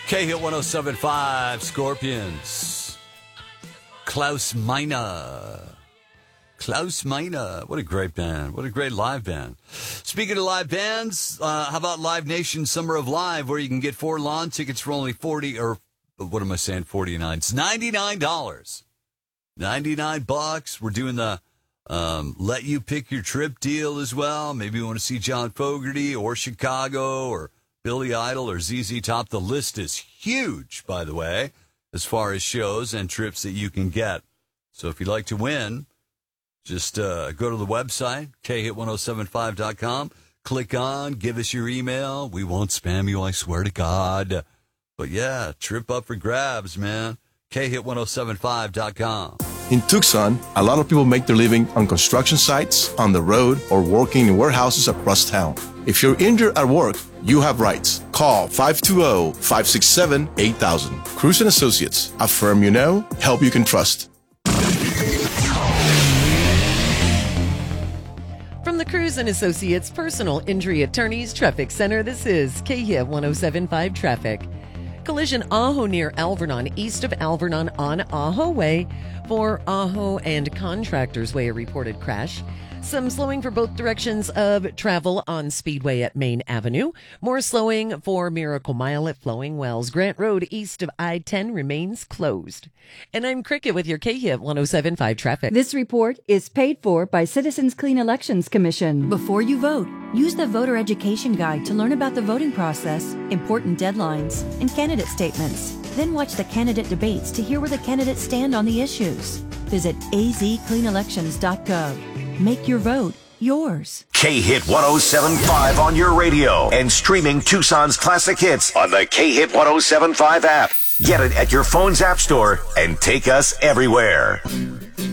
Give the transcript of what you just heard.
K-Hit 107.5, Scorpions. Klaus Meine. Klaus Meine. What a great band. What a great live band. Speaking of live bands, how about Live Nation Summer of Live, where you can get 4 lawn tickets for only 40 or what am I saying? 49. It's $99. $99. We're doing the let you pick your trip deal as well. Maybe you want to see John Fogerty or Chicago or Billy Idol or ZZ Top. The list is huge, by the way, as far as shows and trips that you can get. So if you'd like to win, just go to the website, khit1075.com. Click on, give us your email. We won't spam you, I swear to God. But yeah, trip up for grabs, man. khit1075.com. In Tucson, a lot of people make their living on construction sites, on the road, or working in warehouses across town. If you're injured at work, you have rights. Call 520-567-8000. Cruz & Associates, a firm you know, help you can trust. From the Cruz & Associates Personal Injury Attorneys Traffic Center, this is KHIP 107.5 Traffic. Collision Ajo near Alvernon, east of Alvernon on Ajo Way. For Ajo and Contractors Way, a reported crash. Some slowing for both directions of travel on Speedway at Main Avenue. More slowing for Miracle Mile at Flowing Wells. Grant Road east of I-10 remains closed. And I'm Cricket with your KHIP 107.5 Traffic. This report is paid for by Citizens Clean Elections Commission. Before you vote, use the voter education guide to learn about the voting process, important deadlines, and candidate statements. Then watch the candidate debates to hear where the candidates stand on the issues. Visit azcleanelections.gov. Make your vote yours. K-Hit 107.5 on your radio and streaming Tucson's classic hits on the K-Hit 107.5 app. Get it at your phone's app store and take us everywhere.